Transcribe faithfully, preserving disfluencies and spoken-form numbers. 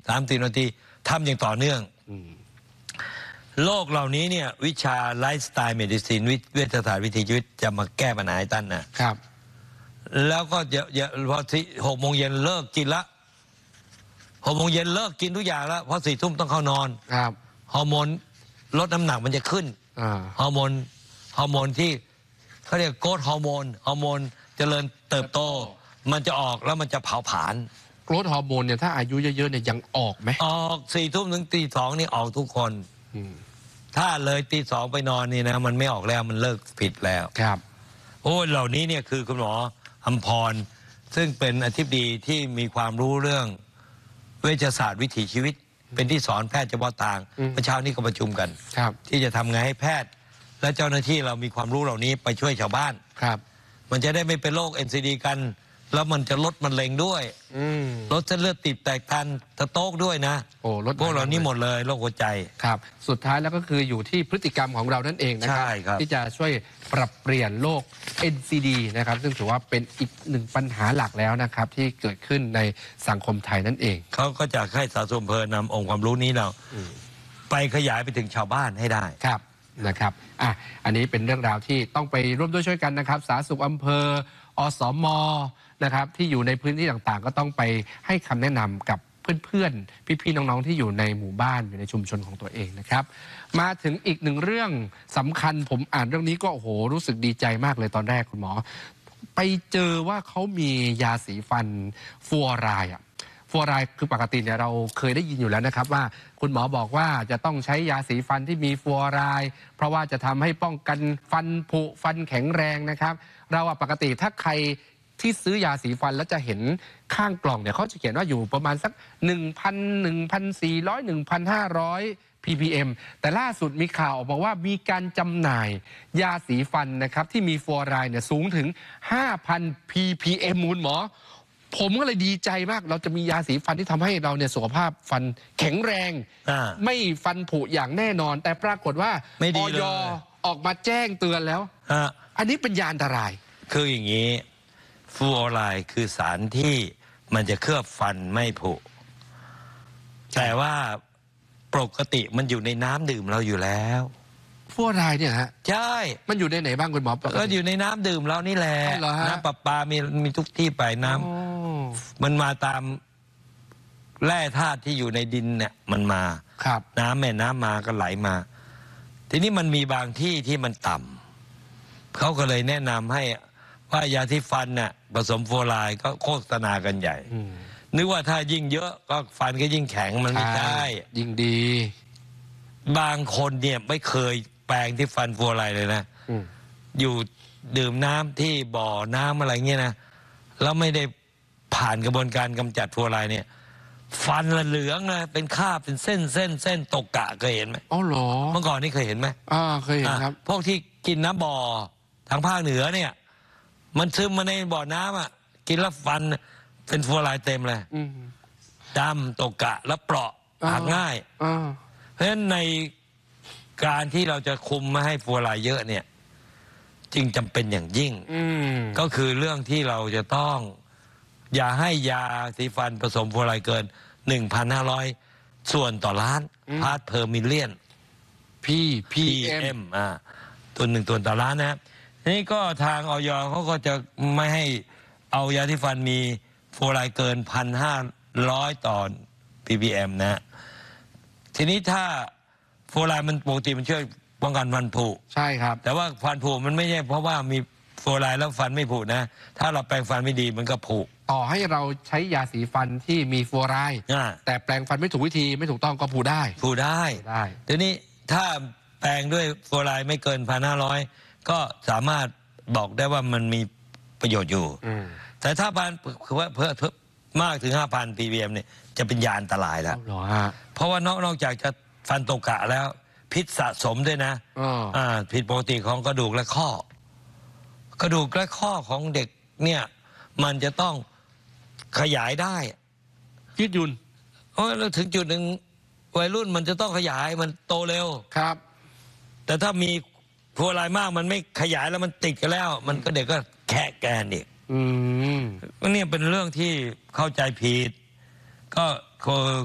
สามสิบนาทีทำอย่างต่อเนื่องโรคเหล่านี้เนี่ยวิชาไลฟ์สไตล์เมดิซินเวชศาสตร์วิถีชีวิตจะมาแก้ปัญหาให้ท่านนะครับแล้วก็เดี๋ยวพอหกโมงเย็นเลิกกินละหกโมงเย็นเลิกกินทุกอย่างแล้วเพราะสี่ทุ่มต้องเข้านอนครับฮอร์โมนลดน้ำหนักมันจะขึ้นฮอร์โมนฮอร์โมนที่เขาเรียกโกรทฮอร์โมนฮอร์โมนเจริญเติบโตมันจะออกแล้วมันจะเผาผลาญโกรทฮอร์โมนเนี่ยถ้าอายุเยอะๆเนี่ยยังออกไหมออกสี่ทุ่มถึงตีสองนี่ออกทุกคนถ้าเลยตีสองไปนอนนี่นะมันไม่ออกแล้วมันเลิกผิดแล้วครับโอ้เหล่านี้เนี่ยคือคุณหมออำพรซึ่งเป็นอธิบดีที่มีความรู้เรื่องเวชศาสตร์วิถีชีวิตเป็นที่สอนแพทย์เฉพาะทางเมื่อเช้านี้ก็ประชุมกันที่จะทำไงให้แพทย์และเจ้าหน้าที่เรามีความรู้เหล่านี้ไปช่วยชาวบ้านครับมันจะได้ไม่เป็นโรค เอ็น ซี ดี กันแล้วมันจะลดมะเร็งด้วยลดเส้นเลือดตีบแตกตันสโตรกด้วยนะโอ้ลดพวกเหล่านี้หมดเลยโรคหัวใจครับสุดท้ายแล้วก็คืออยู่ที่พฤติกรรมของเรานั่นเองนะครับที่จะช่วยปรับเปลี่ยนโรค เอ็น ซี ดี นะครับซึ่งถือว่าเป็นอีกหนึ่งปัญหาหลักแล้วนะครับที่เกิดขึ้นในสังคมไทยนั่นเองเขาก็จะให้สาธารณสุขอำเภอนำองค์ความรู้นี้เราไปขยายไปถึงชาวบ้านให้ได้ครับนะครับอ่ะอันนี้เป็นเรื่องราวที่ต้องไปร่วมด้วยช่วยกันนะครับสาธารณสุขอำเภออสม.นะครับที่อยู่ในพื้นที่ต่างๆก็ต้องไปให้คำแนะนำกับเพื่อนๆพี่ๆน้องๆที่อยู่ในหมู่บ้านอยู่ในชุมชนของตัวเองนะครับมาถึงอีกหนึ่งเรื่องสำคัญผมอ่านเรื่องนี้ก็โอ้โหรู้สึกดีใจมากเลยตอนแรกคุณหมอไปเจอว่าเขามียาสีฟันฟัวไรด์อ่ะฟัวไรด์คือปกติเนี่ยเราเคยได้ยินอยู่แล้วนะครับว่าคุณหมอบอกว่าจะต้องใช้ยาสีฟันที่มีฟัวไรด์เพราะว่าจะทำให้ป้องกันฟันผุฟันแข็งแรงนะครับเราปกติถ้าใครที่ซื้อยาสีฟันแล้วจะเห็นข้างกล่องเนี่ยเขาจะเขียนว่าอยู่ประมาณสัก หนึ่งพัน หนึ่งพันสี่ร้อย หนึ่งพันห้าร้อย พี พี เอ็ม แต่ล่าสุดมีข่าวออกมาว่ามีการจำหน่ายยาสีฟันนะครับที่มีฟลูออไรด์เนี่ยสูงถึง ห้าพัน พี พี เอ็ม มูลหมอผมก็เลยดีใจมากเราจะมียาสีฟันที่ทำให้เราเนี่ยสุขภาพฟันแข็งแรงไม่ฟันผุอย่างแน่นอนแต่ปรากฏว่าอย.ออกมาแจ้งเตือนแล้วอันนี้เป็นยาอันตรายคืออย่างนี้ฟลูออไรด์คือสารที่มันจะเคลือบฟันไม่ผุแต่ว่าปกติมันอยู่ในน้ำดื่มเราอยู่แล้วฟลูออไรด์เนี่ยฮะใช่มันอยู่ในไหนบ้างคุณหมอก็อยู่ในน้ำดื่มเรานี่แหละน้ำประปามีมีทุกที่ไปน้ำมันมาตามแร่ธาตุที่อยู่ในดินเนี่ยมันมาครับน้ำแม่น้ำมาก็ไหลมา ทีนี้มันมีบางที่ที่มันต่ำเขาก็เลยแนะนำให้ว่ายาที่ฟันน่ะผสมฟลูออไรด์ก็โฆษณากันใหญ่นึกว่าถ้ายิ่งเยอะก็ฟันก็ยิ่งแข็งมันไม่ใช่ยิ่งดีบางคนเนี่ยไม่เคยแปรงที่ฟันฟลูออไรด์เลยนะอยู่ดื่มน้ำที่บ่อน้ำอะไรเงี้ยนะแล้วไม่ได้ผ่านกระบวนการกำจัดฟลูออไรด์เนี่ยฟันละเหลืองนะเป็นคราบเป็นเส้นเส้นเส้นตกกะเคยเห็นไหมอ๋อเหรอเมื่อก่อนนี่เคยเห็นไหมอ่าเคยเห็นครับพวกที่กินน้ำบ่อทางภาคเหนือเนี่ยมันซึมมาในบ่อน้ำอ่ะกินแล้วฟันเป็นฟลูออไรด์เต็มเลยดำตกกะแล้วเปราะหักง่ายเพราะฉะนั้นในการที่เราจะคุมไม่ให้ฟลูออไรด์เยอะเนี่ยจึงจำเป็นอย่างยิ่งก็คือเรื่องที่เราจะต้องอย่าให้ยาสีฟันผสมฟลูออไรด์เกิน หนึ่งพันห้าร้อย ส่วนต่อล้านพาร์ทเพอร์มิลเลียนพี พี เอ็มอ่าตัวหนึ่งตัวต่อล้านนะนี่ก็ทางอย.เขาก็จะไม่ให้เอายาที่ฟันมีฟลูออไรด์เกิน หนึ่งพันห้าร้อย ต่อ พี พี เอ็ม นะทีนี้ถ้าฟลูออไรด์มันปกติมันช่วยป้องกันฟันผุใช่ครับแต่ว่าฟันผุมันไม่ใช่เพราะว่ามีฟลูออไรด์แล้วฟันไม่ผุนะถ้าเราแปรงฟันไม่ดีมันก็ผุต่อให้เราใช้ยาสีฟันที่มีฟลูออไรด์แต่แปรงฟันไม่ถูกวิธีไม่ถูกต้องก็ผุได้ผุได้ได้ทีนี้ถ้าแปรงด้วยฟลูออไรด์ไม่เกิน หนึ่งพันห้าร้อย ก็สามารถบอกได้ว่ามันมีประโยชน์อยู่แต่ถ้าพันเพื่อเพื่อมากถึง ห้าพัน พี พี เอ็ม เนี่ยจะเป็นยาอันตรายแล้วเพราะว่านอกนอกจากจะฟันตกกะแล้วพิษสะสมด้วยนะอ่าผิดปกติของกระดูกและข้อกระดูกและข้อของเด็กเนี่ยมันจะต้องขยายได้ยืดหยุ่นเพราะเราถึงจุดหนึ่งวัยรุ่นมันจะต้องขยายมันโตเร็วครับแต่ถ้ามีฟลูออไรด์มากมันไม่ขยายแล้วมันติดกันแล้วมันก็เด็กก็แค่แกนอีกอืมก็เนี่ยเป็นเรื่องที่เข้าใจผิดก็คือ